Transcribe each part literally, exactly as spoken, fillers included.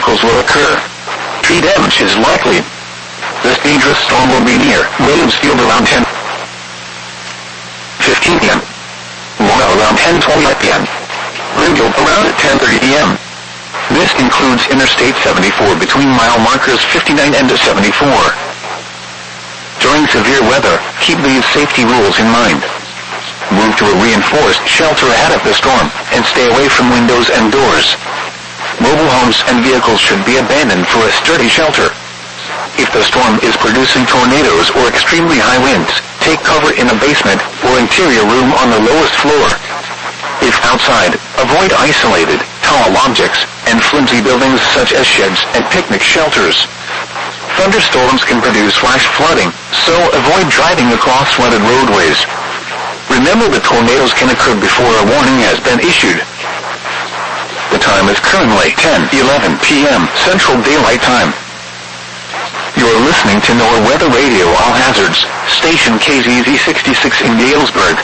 vehicles will occur. Tree damage is likely. This dangerous storm will be near Williams Field around ten fifteen p m Laurel around ten twenty-five p m Brimfield around at ten thirty p m This includes Interstate seventy-four between mile markers fifty-nine and seventy-four. During severe weather, keep these safety rules in mind. Move to a reinforced shelter ahead of the storm, and stay away from windows and doors. Mobile homes and vehicles should be abandoned for a sturdy shelter. If the storm is producing tornadoes or extremely high winds, take cover in a basement or interior room on the lowest floor. If outside, avoid isolated, tall objects, and flimsy buildings such as sheds and picnic shelters. Thunderstorms can produce flash flooding, so avoid driving across flooded roadways. Remember that tornadoes can occur before a warning has been issued. The time is currently ten eleven p m Central Daylight Time. You're listening to NOAA Weather Radio All Hazards, station K Z Z sixty-six in Galesburg.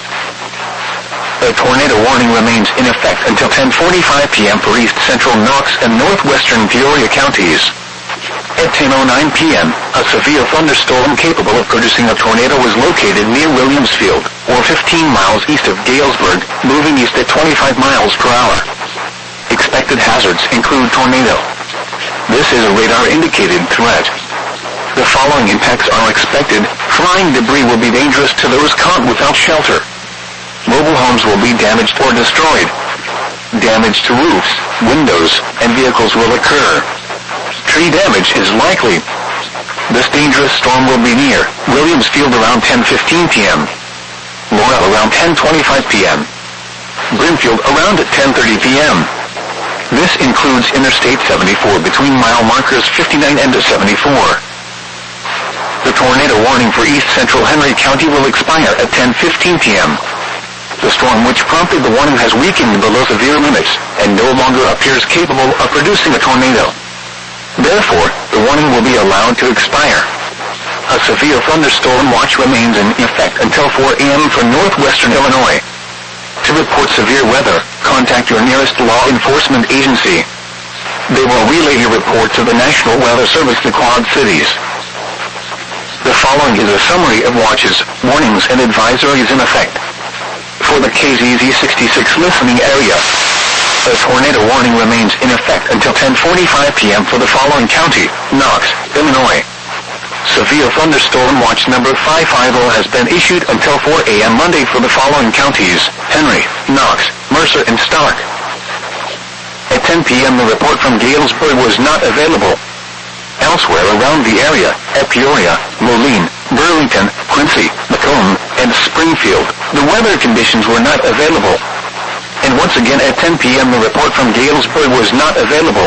A tornado warning remains in effect until ten forty-five p m for east central Knox and northwestern Peoria counties. At ten oh nine p m, a severe thunderstorm capable of producing a tornado was located near Williamsfield, or fifteen miles east of Galesburg, moving east at twenty-five miles per hour. Expected hazards include tornado. This is a radar-indicated threat. The following impacts are expected. Flying debris will be dangerous to those caught without shelter. Mobile homes will be damaged or destroyed. Damage to roofs, windows, and vehicles will occur. Tree damage is likely. This dangerous storm will be near Williamsfield around ten fifteen p m Laurel around ten twenty-five p m Brimfield around at ten thirty p m This includes Interstate seventy-four between mile markers fifty-nine and seventy-four. The tornado warning for East Central Henry County will expire at ten fifteen p m The storm which prompted the warning has weakened below severe limits and no longer appears capable of producing a tornado. Therefore, the warning will be allowed to expire. A severe thunderstorm watch remains in effect until four a m for northwestern Illinois. To report severe weather, contact your nearest law enforcement agency. They will relay your report to the National Weather Service, the Quad Cities. The following is a summary of watches, warnings, and advisories in effect. For the K Z Z sixty-six listening area, a tornado warning remains in effect until ten forty-five p m for the following county: Knox, Illinois. Severe thunderstorm watch number five fifty has been issued until four a m Monday for the following counties: Henry, Knox, Mercer, and Stark. At ten p m the report from Galesburg was not available. Elsewhere around the area, at Peoria, Moline, Burlington, Quincy, Macomb, and Springfield, the weather conditions were not available. And once again at ten p m the report from Galesburg was not available.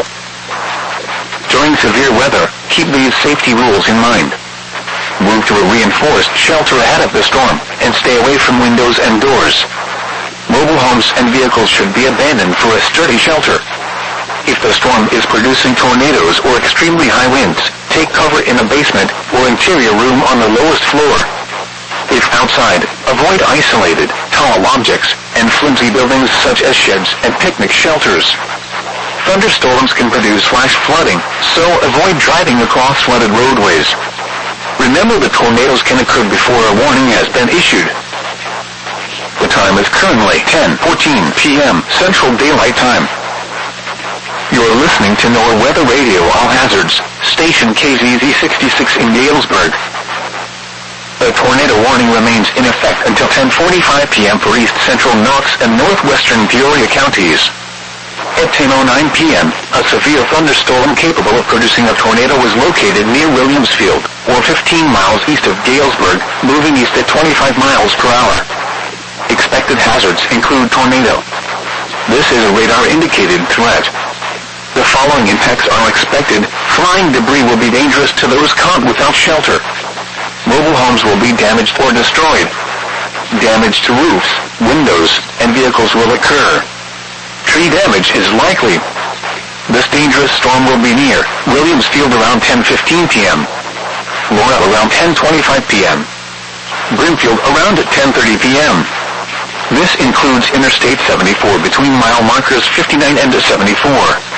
During severe weather, keep these safety rules in mind. Move to a reinforced shelter ahead of the storm, and stay away from windows and doors. Mobile homes and vehicles should be abandoned for a sturdy shelter. If the storm is producing tornadoes or extremely high winds, take cover in a basement or interior room on the lowest floor. If outside, avoid isolated, tall objects, and flimsy buildings such as sheds and picnic shelters. Thunderstorms can produce flash flooding, so avoid driving across flooded roadways. Remember that tornadoes can occur before a warning has been issued. The time is currently ten fourteen p m Central Daylight Time. You're listening to NOAA Weather Radio All Hazards, station K Z Z sixty-six in Galesburg. A tornado warning remains in effect until ten forty-five p m for east central Knox and northwestern Peoria counties. At ten oh nine p m, a severe thunderstorm capable of producing a tornado was located near Williamsfield, or fifteen miles east of Galesburg, moving east at twenty-five miles per hour. Expected hazards include tornado. This is a radar-indicated threat. The following impacts are expected. Flying debris will be dangerous to those caught without shelter. Mobile homes will be damaged or destroyed. Damage to roofs, windows, and vehicles will occur. Tree damage is likely. This dangerous storm will be near Williamsfield around ten fifteen p m Laurel around ten twenty-five p m Brimfield around at ten thirty p m This includes Interstate seventy-four between mile markers fifty-nine and seventy-four.